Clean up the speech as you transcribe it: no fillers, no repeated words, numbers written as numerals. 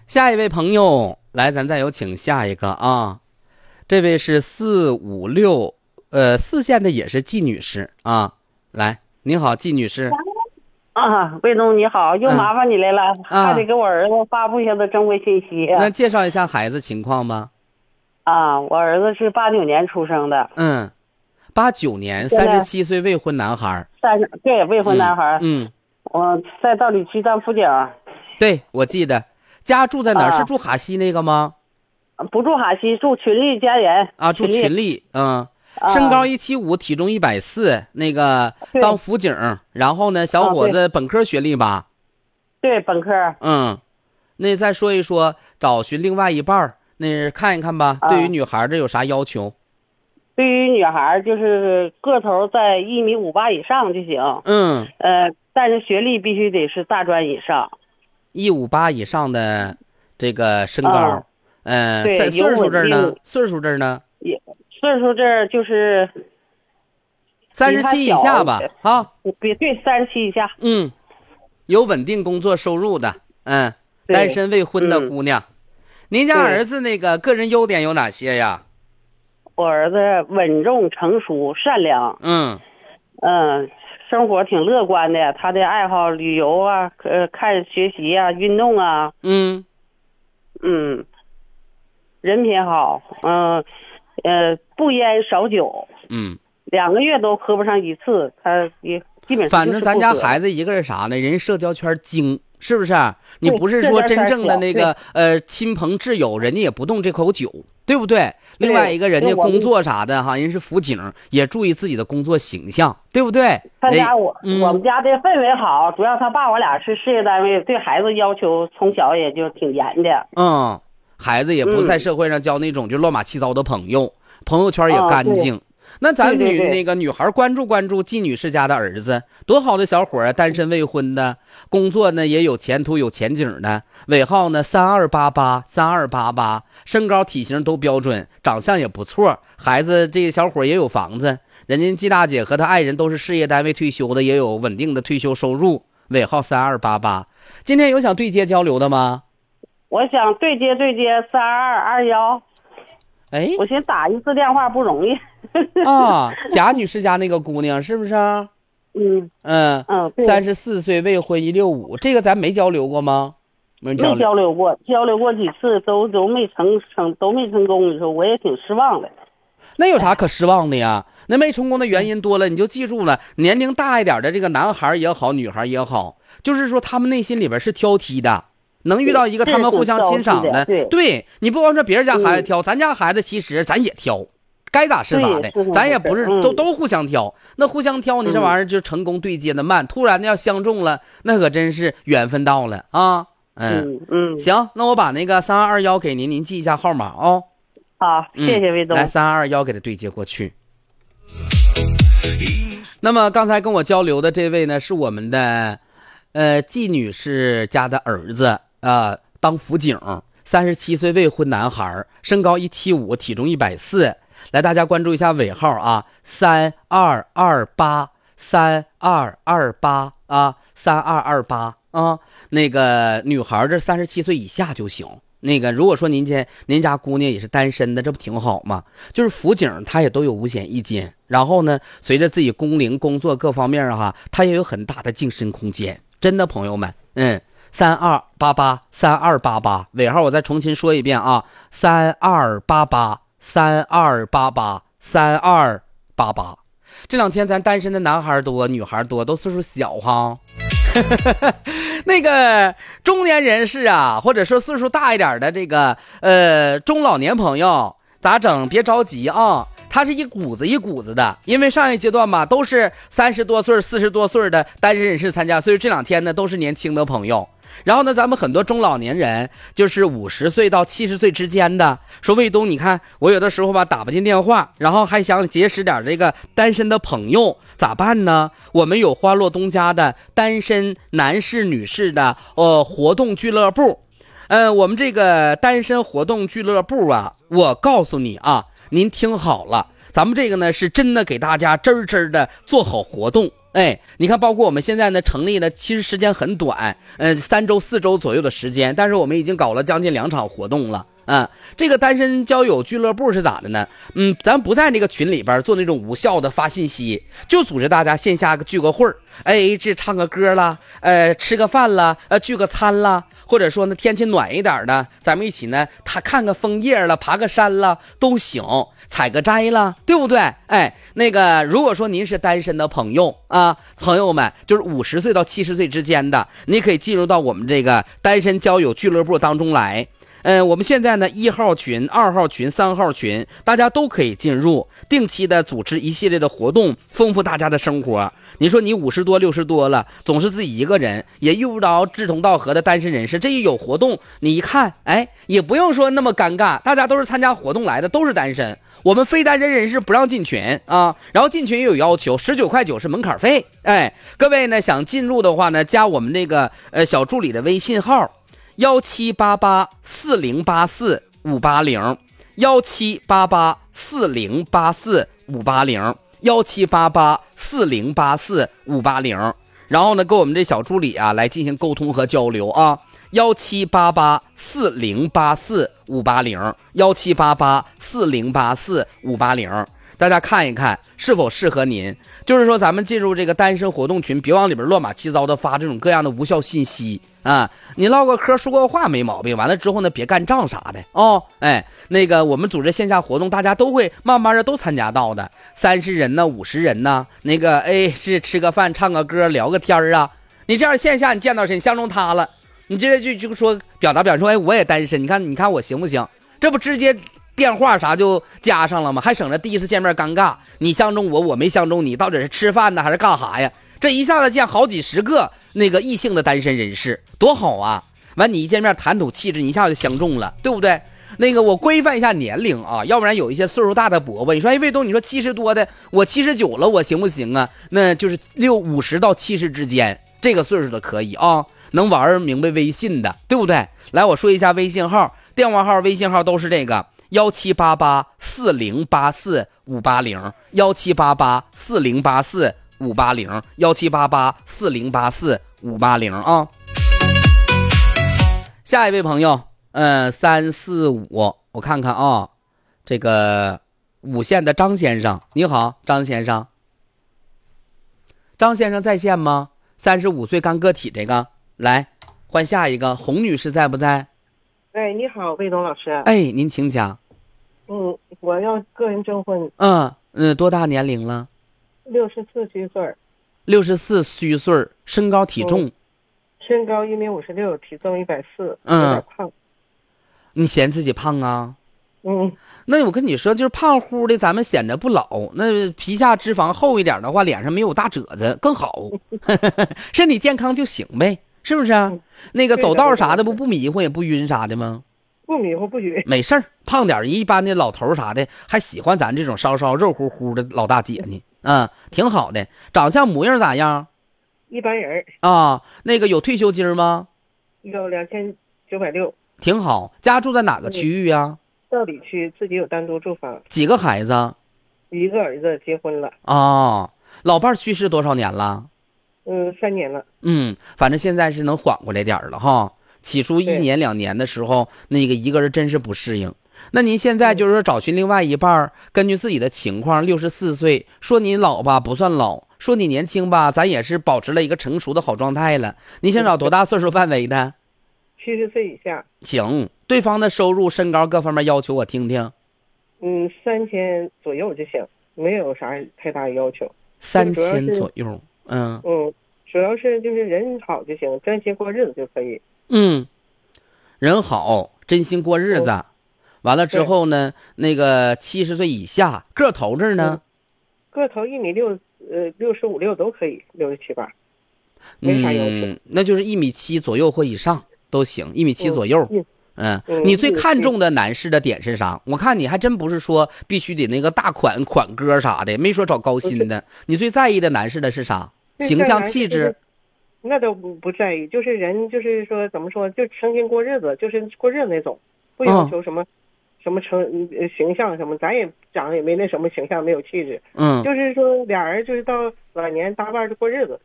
下一位朋友，来，咱再有请下一个啊。这位是456，四线的也是季女士啊。来，你好，季女士。 啊，魏东你好，又麻烦你来了，还得给我儿子发布一下子正规信息。 那介绍一下孩子情况吧。 啊，我儿子是89年出生的。 89年，37岁未婚男孩。 对，未婚男孩。我在道里区站辅警。 对，我记得。家住在哪儿？是住哈西那个吗？ 不住哈西，住群力家园。 啊，住群力。身高175，体重140，那个当辅警，然后呢，小伙子本科学历吧？ 对，本科。 那再说一说找寻另外一半，那看一看吧。对于女孩这有啥要求？ 对于女孩就是个头在1.58米以上就行。但是学历必须得是大专以上。 158以上的这个身高。 对， 岁数这儿呢？岁数这儿呢？ 岁数这儿就是 37以下吧，啊， 对，37以下。 有稳定工作收入的，单身未婚的姑娘。您家儿子那个个人优点有哪些呀？ 我儿子稳重、成熟、善良。生活挺乐观的。他的爱好旅游啊，看学习啊，运动啊。人品好。不烟少酒。2个月都喝不上一次，他也基本上。 反正咱家孩子一个是啥呢？人社交圈精，是不是？你不是说真正的那个亲朋挚友，人家也不动这口酒，对不对？另外一个人家工作啥的哈，人是辅警，也注意自己的工作形象，对不对？ 他家我们家的氛围好，主要他爸我俩是事业单位，对孩子要求从小也就挺严的。 孩子也不在社会上交那种就乱码七糟的朋友，朋友圈也干净。那咱那个女孩关注季女士家的儿子，多好的小伙啊！单身未婚的，工作呢也有前途有前景的，尾号呢3288，身高体型都标准，长相也不错。孩子这个小伙也有房子，人家季大姐和他爱人都是事业单位退休的，也有稳定的退休收入。尾号3288。今天有想对接交流的吗？ 我想对接3221。我寻思打一次电话不容易。 贾女士家那个姑娘是不是？34岁未婚165，这个咱没交流过吗？ 没交流过，交流过几次都没成功。你说我也挺失望的。 那有啥可失望的呀？那没成功的原因多了，你就记住了。年龄大一点的这个男孩也好，女孩也好，就是说他们内心里边是挑剔的。能遇到一个他们互相欣赏的，对，你不光说别人家孩子挑，咱家孩子其实咱也挑，该咋是咋的，咱也不是都互相挑。那互相挑，你这玩意儿就成功对接的慢，突然的要相中了，那可真是缘分到了啊。行，那我把那个3221给您记一下号码哦。 好，谢谢魏总。 来，3221给他对接过去。那么刚才跟我交流的这位呢，是我们的季女士家的儿子。当辅警，37岁未婚男孩，身高175，体重140。来，大家关注一下尾号啊，3228啊，3228啊。那个女孩这37岁以下就行。那个如果说您家姑娘也是单身的，这不挺好吗？就是辅警他也都有5险1金，然后呢，随着自己工龄、工作各方面他也有很大的晋升空间。真的，朋友们，3288，尾号我再重新说一遍啊，3288。这2天咱单身的男孩多，女孩多，都岁数小哈。那个中年人士啊，或者说岁数大一点的这个中老年朋友，咋整？别着急啊，他是一股子一股子的，因为上一阶段嘛都是30多岁、40多岁的单身人士参加，所以这2天呢都是年轻的朋友。然后呢，咱们很多中老年人就是50岁到70岁之间的，说卫东，你看我有的时候吧打不进电话，然后还想结识点这个单身的朋友，咋办呢？我们有花落东家的单身男士女士的活动俱乐部。我们这个单身活动俱乐部啊，我告诉你啊，您听好了，咱们这个呢是真的给大家真的做好活动。 哎，你看，包括我们现在呢成立呢，其实时间很短，3周4周左右的时间，但是我们已经搞了将近2场活动了。这个单身交友俱乐部是咋的呢？咱不在那个群里边做那种无效的发信息，就组织大家线下聚个会儿，AA制唱个歌啦，吃个饭啦，聚个餐啦，或者说呢天气暖一点的，咱们一起呢看个枫叶了，爬个山了都行，采个摘了，对不对？哎，那个如果说您是单身的朋友啊，朋友们就是50岁到70岁之间的，你可以进入到我们这个单身交友俱乐部当中来。我们现在呢1号群、2号群、3号群，大家都可以进入，定期的组织一系列的活动，丰富大家的生活。你说你50多、60多了，总是自己一个人，也遇不着志同道合的单身人士，这一有活动，你一看，哎，也不用说那么尴尬，大家都是参加活动来的，都是单身。我们非单身人士不让进群啊，然后进群也有要求，19块9是门槛费。哎，各位呢想进入的话呢，加我们那个小助理的微信号。17884084-580，17884084-580，然后呢跟我们这小助理啊来进行沟通和交流啊，17884084-580，17884084-580，大家看一看是否适合您。就是说咱们进入这个单身活动群，别往里边乱码七糟的发这种各样的无效信息啊！你唠个嗑说个话没毛病，完了之后呢别干仗啥的哦。哎，那个我们组织线下活动，大家都会慢慢的都参加到的，30人呢50人呢，那个是吃个饭唱个歌聊个天啊。你这样线下你见到谁，你相中他了，你直接就说表达说，哎，我也单身，你看我行不行？这不直接电话啥就加上了吗？还省着第一次见面尴尬，你相中我没相中你，到底是吃饭呢还是干啥呀？这一下子见好几十个那个异性的单身人士，多好啊！完你一见面谈吐气质，你一下就相中了，对不对？那个我规范一下年龄啊，要不然有一些岁数大的伯伯，你说卫东，你说70多的，我79了，我行不行啊？那就是50到70之间，这个岁数的可以啊，能玩明白微信的，对不对？来，我说一下微信号、电话号、微信号都是这个17884084580，17884084580，17884084580啊。下一位朋友，345，我看看啊，这个5县的张先生，你好，张先生。张先生在线吗？35岁干个体，这个来换下一个。洪女士在不在？ 哎，你好，魏东老师。 哎，您请讲。 我要个人征婚。 多大年龄了 ？64虚岁。 64虚岁，身高体重？ 身高1.56米，体重140，有点胖。 你嫌自己胖啊？那我跟你说，就是胖乎的，咱们显得不老。那皮下脂肪厚一点的话，脸上没有大褶子更好，身体健康就行呗，是不是啊？那个走道啥的不迷糊也不晕啥的吗？ 不迷糊不晕， 没事儿。胖点一般的老头啥的还喜欢咱这种稍稍肉乎乎的老大姐呢，挺好的。长相模样咋样？ 一般人啊。那个有退休金吗？ 有2960， 挺好。家住在哪个区域啊？ 道里区，自己有单独住房。 几个孩子？ 一个儿子结婚了。 老伴去世多少年了 ？3年了。 反正现在是能缓过来点了哈。起初1年2年的时候，那个一个人真是不适应。那您现在就是说找寻另外一半，根据自己的情况，64岁，说你老吧不算老，说你年轻吧，咱也是保持了一个成熟的好状态了。你想找多大岁数范围的 ？70岁以下。 行，对方的收入、身高各方面要求我听听。 3000左右就行，没有啥太大的要求。 3000左右。 主要是就是人好就行，真心过日子就可以。 人好，真心过日子。完了之后呢，那个70岁以下，个头这呢？ 个头1.6米，65、6都可以，67、8，没啥要求。 那就是1.7米左右或以上都行，1.7米左右。你最看重的男士的点是啥？我看你还真不是说必须得那个大款哥啥的，没说找高薪的。你最在意的男士的是啥？形象气质？ 那都不在意，就是人，就是说怎么说，就成心过日子，就是过日子那种，不要求什么什么形象什么，咱也长得也没那什么形象，没有气质。 嗯， 就是说俩人就是到晚年搭伴就过日子。